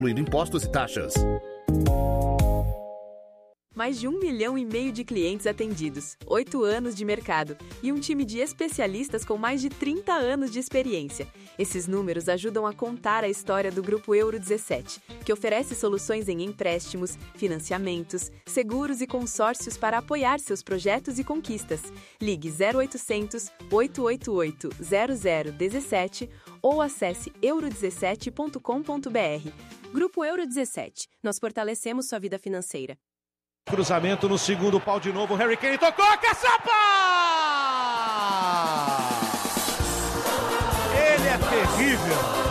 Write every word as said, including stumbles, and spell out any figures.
incluindo impostos e taxas. Mais de um milhão e meio de clientes atendidos, oito anos de mercado e um time de especialistas com mais de trinta anos de experiência. Esses números ajudam a contar a história do Grupo Euro dezessete, que oferece soluções em empréstimos, financiamentos, seguros e consórcios para apoiar seus projetos e conquistas. Ligue zero oitocentos, oito oito oito, zero zero um sete ou acesse euro dezessete ponto com ponto br. Grupo Euro dezessete. Nós fortalecemos sua vida financeira. Cruzamento no segundo pau de novo, Harry Kane tocou, caçapa! Ele é terrível!